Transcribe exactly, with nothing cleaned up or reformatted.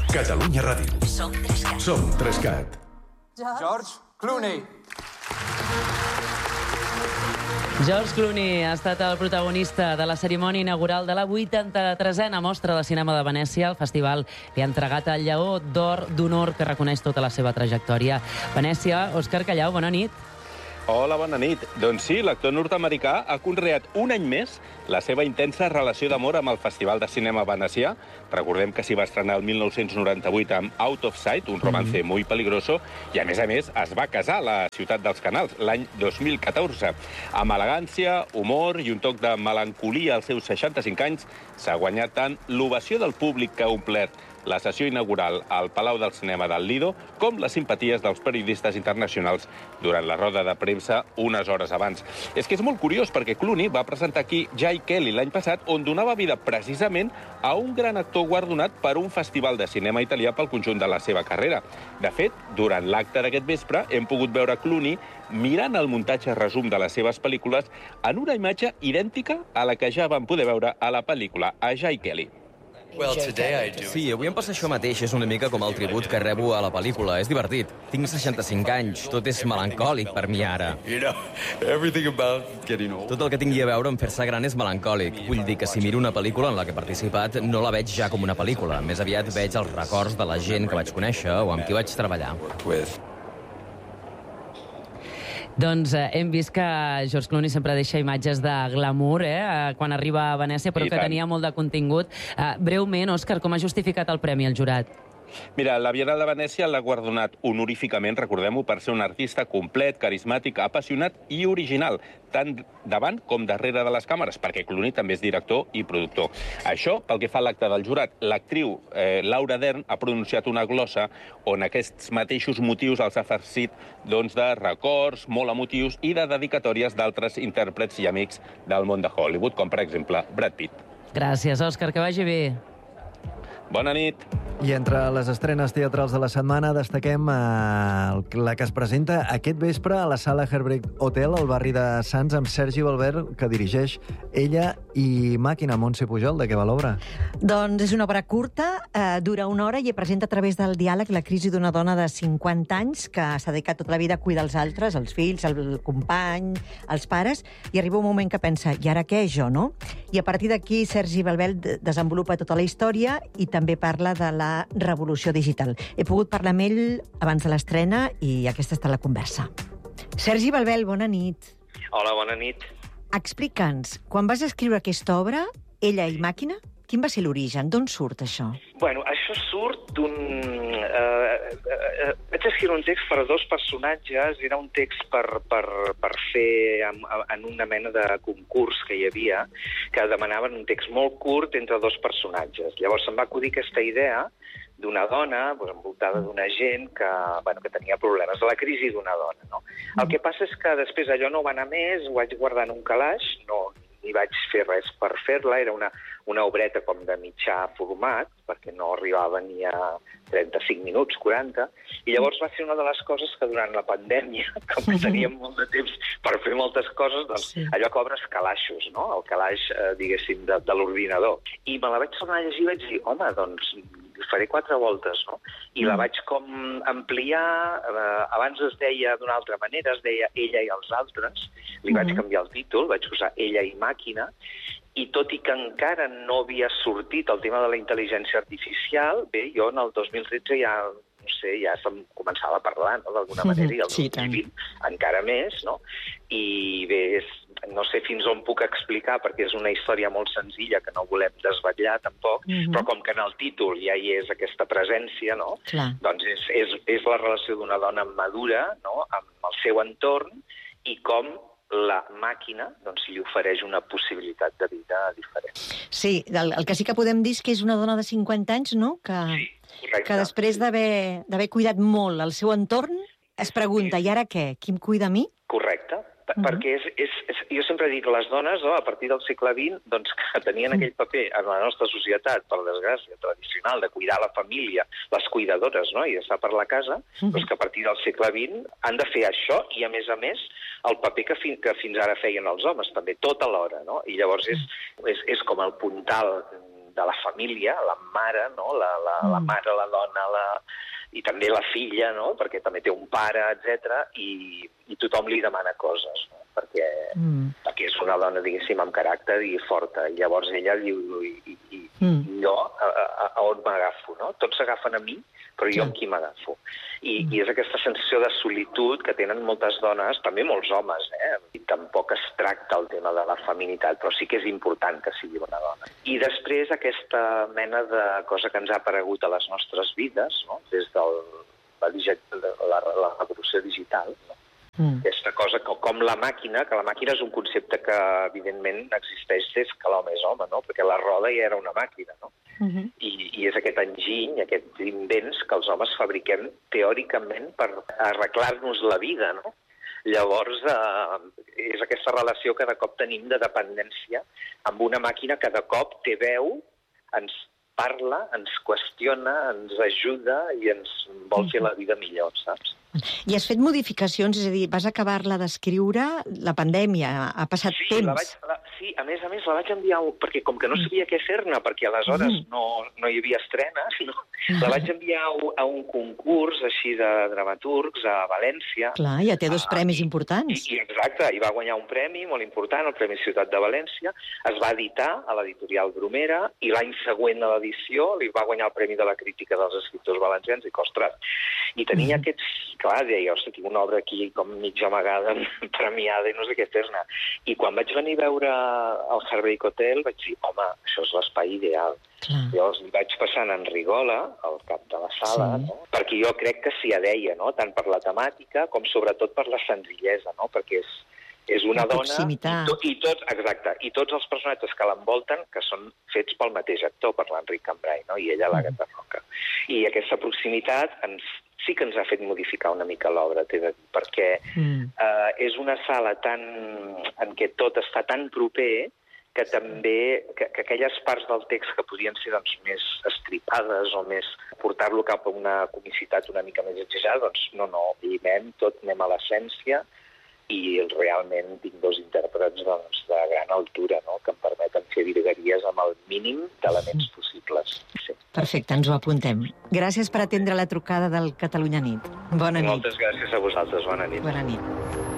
Catalunya Ràdio. Som Trescat. Som Trescat. George Clooney. George Clooney ha estat el protagonista de la cerimònia inaugural de la vuitanta-tresena Mostra de Cinema de Venècia. El festival li ha entregat el Lleó d'Or d'Honor, que reconeix tota la seva trajectòria. Venècia, Òscar Callau, bona nit. Hola, bona nit. Doncs sí, l'actor nord-americà ha conreat un any més la seva intensa relació d'amor amb el Festival de Cinema Venecià. Recordem que s'hi va estrenar el mil nou-cents noranta-vuit amb Out of Sight, un romance mm-hmm. muy peligroso, i a més a més es va casar a la ciutat dels Canals l'any dos mil catorze. Amb elegància, humor i un toc de melancolia als seus seixanta-cinc anys, s'ha guanyat tant l'ovació del públic que ha omplert la sessió inaugural al Palau del Cinema del Lido, com les simpaties dels periodistes internacionals durant la roda de premsa unes hores abans. És que és molt curiós, perquè Clooney va presentar aquí Jai Kelly l'any passat, on donava vida precisament a un gran actor guardonat per un festival de cinema italià pel conjunt de la seva carrera. De fet, durant l'acte d'aquest vespre hem pogut veure Clooney mirant el muntatge resum de les seves pel·lícules en una imatge idèntica a la que ja vam poder veure a la pel·lícula A Jai Kelly. Well, today I do. Sí, avui em passa això mateix. És una mica com el tribut que rebo a la pel·lícula. És divertit. Tinc seixanta-cinc anys. Tot és melancòlic per mi ara. You know, everything about getting old. Tot el que tingui a veure amb fer-se gran és melancòlic. Vull dir que si miro una pel·lícula en la que he participat, no la veig ja com una pel·lícula. Més aviat veig els records de la gent que vaig conèixer o amb qui vaig treballar. With. Doncs eh, hem vist que George Clooney sempre deixa imatges de glamour eh, quan arriba a Venècia, però I que tant. tenia molt de contingut. Eh, breument, Òscar, com ha justificat el premi al jurat? Mira, la Bienal de Venècia l'ha guardonat honoríficament, recordem-ho, per ser un artista complet, carismàtic, apassionat i original, tant davant com darrere de les càmeres, perquè Clooney també és director i productor. Això, pel que fa a l'acte del jurat, l'actriu eh, Laura Dern ha pronunciat una glossa on aquests mateixos motius els ha farcit doncs, de records molt emotius i de dedicatòries d'altres intèrprets i amics del món de Hollywood, com per exemple Brad Pitt. Gràcies, Òscar, que vagi bé. Bona nit. I entre les estrenes teatrals de la setmana destaquem eh, la que es presenta aquest vespre a la sala Herbrecht Hotel, al barri de Sants, amb Sergi Balbert, que dirigeix Ella i Màquina. Montse Pujol, de què va l'obra? Doncs és una obra curta, eh, dura una hora i presenta a través del diàleg la crisi d'una dona de cinquanta anys que s'ha dedicat tota la vida a cuidar els altres, els fills, el company, els pares, i arriba un moment que pensa, i ara què, jo, no? I a partir d'aquí Sergi Balbert desenvolupa tota la història i també parla de la revolució digital. He pogut parlar amb ell abans de l'estrena i aquesta està la conversa. Sergi Balbert, bona nit. Hola, bona nit. Explica'ns, quan vas escriure aquesta obra, Ella i Màquina, quin va ser l'origen? D'on surt això? Bueno, això surt d'un... Eh, eh, vaig escriure un text per a dos personatges, era un text per, per, per fer en, en una mena de concurs que hi havia, que demanaven un text molt curt entre dos personatges. Llavors se'm va acudir aquesta idea d'una dona doncs, envoltada d'una gent que, bueno, que tenia problemes, de la crisi d'una dona. No? El que passa és que després allò no va anar més, ho vaig guardar en un calaix, no, ni vaig fer res per fer-la, era una, una obreta com de mitjà format, perquè no arribava ni a trenta-cinc minuts, quaranta, i llavors va ser una de les coses que durant la pandèmia, com que teníem molt de temps per fer moltes coses, doncs sí. allò que obres calaixos, no? El calaix, eh, diguéssim, de, de l'ordinador. I me la vaig tornar a llegir i vaig dir, home, doncs faré quatre voltes, no? I la vaig com ampliar, eh, abans es deia d'una altra manera, es deia Ella i els altres, li vaig canviar el títol, vaig posar Ella i Màquina, i tot i que encara no havia sortit el tema de la intel·ligència artificial, bé, jo en el dos mil tretze ja, no sé, ja se'm començava a parlar, no?, d'alguna manera, i el sí, dos mil vint encara més, no? I bé, és, no sé fins on puc explicar, perquè és una història molt senzilla que no volem desvetllar tampoc, mm-hmm. però com que en el títol ja hi és aquesta presència, no? Clar. Doncs és, és, és la relació d'una dona madura, no?, amb el seu entorn, i com la màquina doncs, li ofereix una possibilitat de vida diferent. Sí, el, el que sí que podem dir és que és una dona de cinquanta anys, no?, que, sí, que després d'haver d'haver cuidat molt el seu entorn, es pregunta, i ara què? Qui em cuida a mi? Correcte. Uh-huh. Perquè és, és, és, jo sempre dic que les dones, no, a partir del segle vint, doncs, que tenien aquell paper en la nostra societat, per desgràcia, tradicional, de cuidar la família, les cuidadores, no?, i estar per la casa, uh-huh. doncs que a partir del segle vint han de fer això i, a més a més, el paper que, fi, que fins ara feien els homes, també, tot alhora, no? I llavors és, és, és com el puntal de la família, la mare, no?, la, la, la mare, la dona, i també la filla, no? Perquè també té un pare, etcètera, i, i tothom li demana coses, no? Perquè, mm. perquè és una dona, diguéssim, amb caràcter i forta. I llavors ella diu, i, i, i mm. jo a, a, a on m'agafo, no? Tots s'agafen a mi, però jo amb qui m'agafo. I, mm. I és aquesta sensació de solitud que tenen moltes dones, també molts homes, eh? I tampoc es tracta el tema de la feminitat, però sí que és important que sigui una dona. I després aquesta mena de cosa que ens ha aparegut a les nostres vides, no? Des de la, la, la revolució digital, no? Mm. Aquesta cosa que, com la màquina, que la màquina és un concepte que, evidentment, existeix des que l'home és home, no? Perquè la roda ja era una màquina, no? Mm-hmm. I, I és aquest enginy, aquests invents que els homes fabriquem teòricament per arreglar-nos la vida, no? Llavors, eh, és aquesta relació que de cop tenim de dependència amb una màquina que de cop té veu, ens parla, ens qüestiona, ens ajuda i ens vol fer la vida millor, saps? I has fet modificacions, és a dir, vas acabar-la d'escriure, la pandèmia, ha passat sí, temps. La vaig, la, sí, a més a més la vaig enviar, perquè com que no sabia què fer-ne, perquè aleshores mm. no, no hi havia estrenes, no? La vaig enviar a, a un concurs així de dramaturgs a València. Clar, ja té dos premis i, importants. I, i exacte, i va guanyar un premi molt important, el Premi Ciutat de València, es va editar a l'editorial Bromera, i l'any següent a l'edició li va guanyar el Premi de la Crítica dels Escriptors Valencians, i ostres, i tenia mm. aquests... Clar, deia, ostres, tinc una obra aquí com mig amagada, premiada, i no sé què fer-ne. I quan vaig venir a veure el Heartbreak Hotel, vaig dir, home, això és l'espai ideal. Clar. Llavors li vaig passant en Rigola, al cap de la sala, sí. No? Perquè jo crec que s'hi adeia, no? Tant per la temàtica com sobretot per la senzillesa, no? Perquè és, és una la dona... I, to, i, tots, exacte, i tots els personatges que l'envolten, que són fets pel mateix actor, per l'Enric Cambrai, no? I ella, l'Àgata Roca. I aquesta proximitat ens sí que ens ha fet modificar una mica l'obra, t'he de dir, perquè mm. eh, és una sala tan, en què tot està tan proper que també que, que aquelles parts del text que podien ser doncs, més estripades o més portar-lo cap a una comicitat una mica més exagerada, doncs no, no, llimem tot, anem a l'essència i realment tinc dos intèrprets doncs, de gran altura, no?, que em permeten fer virgueries amb el mínim d'elements possibles. Sí. Perfecte, ens ho apuntem. Gràcies per atendre la trucada del Catalunya Nit. Bona nit. Moltes gràcies a vosaltres, bona nit. Bona nit.